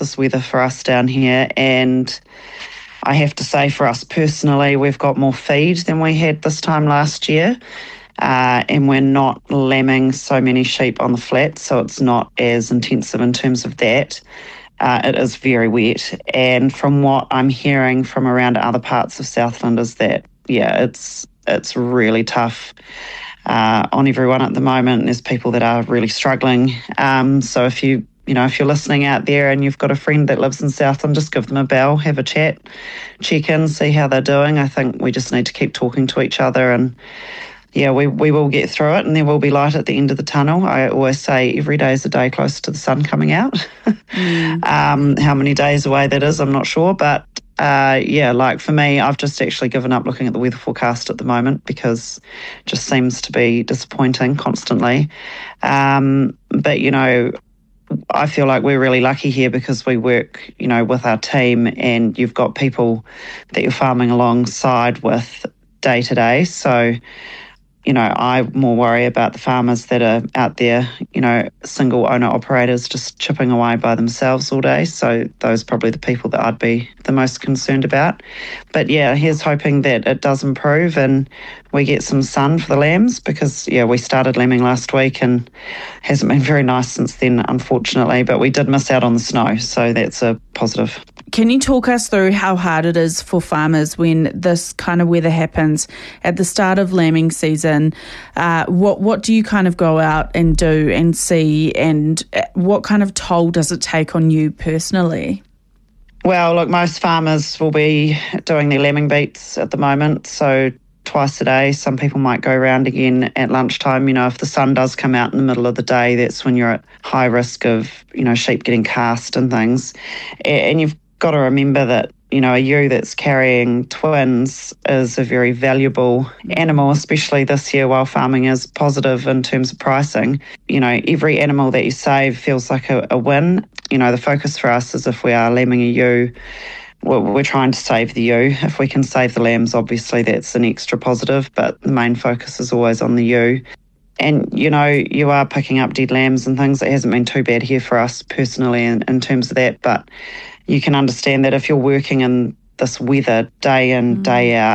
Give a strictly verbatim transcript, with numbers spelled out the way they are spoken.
this weather for us down here, and I have to say for us personally, we've got more feed than we had this time last year, uh, and we're not lambing so many sheep on the flats, so it's not as intensive in terms of that. Uh, it is very wet, and from what I'm hearing from around other parts of Southland is that, yeah, it's it's really tough uh, on everyone at the moment. There's people that are really struggling. Um, so if you, you know, if you're listening out there and you've got a friend that lives in Southland, just give them a bell, have a chat, check in, see how they're doing. I think we just need to keep talking to each other, and yeah, we, we will get through it, and there will be light at the end of the tunnel. I always say every day is a day closer to the sun coming out. mm. um, how many days away that is, I'm not sure, but Uh, yeah, like for me, I've just actually given up looking at the weather forecast at the moment because it just seems to be disappointing constantly. Um, but, you know, I feel like we're really lucky here because we work, you know, with our team, and you've got people that you're farming alongside with day to day. So, you know, I more worry about the farmers that are out there, you know, single owner operators just chipping away by themselves all day. So those are probably the people that I'd be the most concerned about. But yeah, here's hoping that it does improve and we get some sun for the lambs, because yeah, we started lambing last week and hasn't been very nice since then, unfortunately, but we did miss out on the snow, so that's a positive. Can you talk us through how hard it is for farmers when this kind of weather happens at the start of lambing season? Uh, what what do you kind of go out and do and see, and what kind of toll does it take on you personally? Well, look, most farmers will be doing their lambing beats at the moment, so twice a day. Some people might go around again at lunchtime. You know, if the sun does come out in the middle of the day, that's when you're at high risk of, you know, sheep getting cast and things. And you've got to remember that, you know, a ewe that's carrying twins is a very valuable animal, especially this year while farming is positive in terms of pricing. You know, every animal that you save feels like a, a win. You know, the focus for us is if we are lambing a ewe, well, we're trying to save the ewe. If we can save the lambs, obviously that's an extra positive, but the main focus is always on the ewe. And, you know, you are picking up dead lambs and things. It hasn't been too bad here for us personally in, in terms of that, but you can understand that if you're working in this weather day in, mm. day out,